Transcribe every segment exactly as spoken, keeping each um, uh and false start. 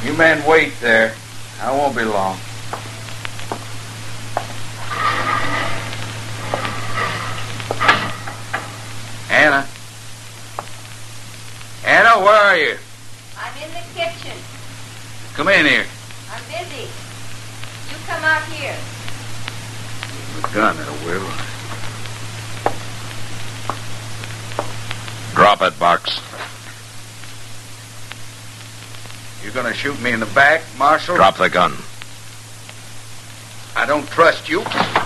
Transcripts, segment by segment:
You men wait there. I won't be long. Anna? Anna, where are you? I'm in the kitchen. Come in here. I'm busy. You come out here. The gun, I will. Drop it, Box. You gonna shoot me in the back, Marshal? Drop the gun. I don't trust you.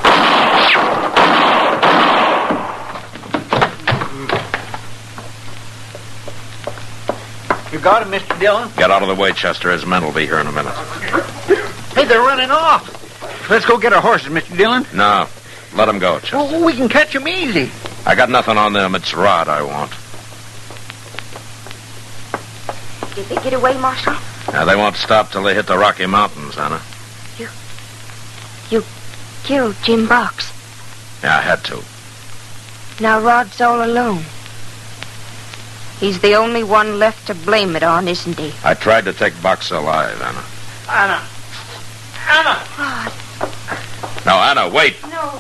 You got him, Mister Dillon? Get out of the way, Chester. His men will be here in a minute. Hey, they're running off. Let's go get our horses, Mister Dillon. No. Let them go, Chester. Well, we can catch them easy. I got nothing on them. It's Rod I want. Did they get away, Marshal? Now, they won't stop till they hit the Rocky Mountains, Anna. You... You killed Jim Box. Yeah, I had to. Now Rod's all alone. He's the only one left to blame it on, isn't he? I tried to take Box alive, Anna. Anna. Anna. Rod. No, Anna, wait. No.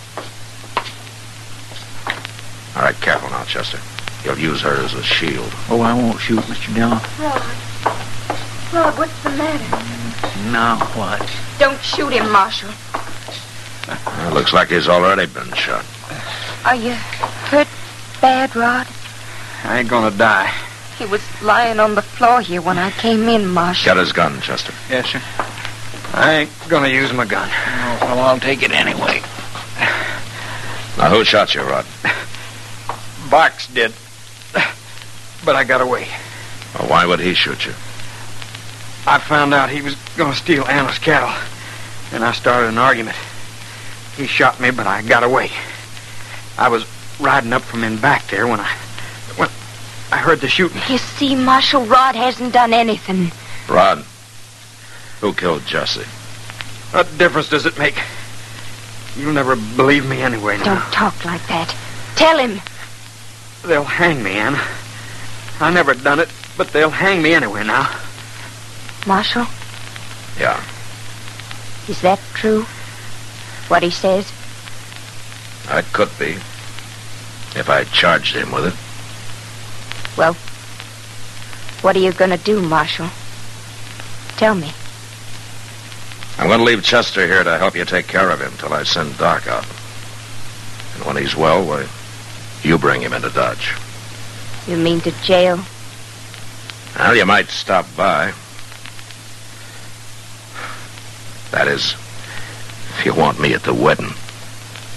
All right, careful now, Chester. You'll use her as a shield. Oh, I won't shoot, Mister Dillon. Rod. Rod, what's the matter? Now what? Don't shoot him, Marshal. Well, looks like he's already been shot. Are you hurt bad, Rod? I ain't gonna die. He was lying on the floor here when I came in, Marshal. Get his gun, Chester. Yes, sir. I ain't gonna use my gun. Oh, well, I'll take it anyway. Now, who shot you, Rod? Box did. But I got away. Well, why would he shoot you? I found out he was gonna steal Anna's cattle. And I started an argument. He shot me, but I got away. I was riding up from in back there when I... when I heard the shooting. You see, Marshal, Rod hasn't done anything. Rod, who killed Jesse? What difference does it make? You'll never believe me anyway now. Don't talk like that. Tell him. They'll hang me, Anna. I never done it, but they'll hang me anyway now. Marshal? Yeah. Is that true? What he says? That could be. If I charged him with it. Well, what are you going to do, Marshal? Tell me. I'm going to leave Chester here to help you take care of him till I send Doc out. And when he's well, why, you bring him into Dodge. You mean to jail? Well, you might stop by. That is, if you want me at the wedding.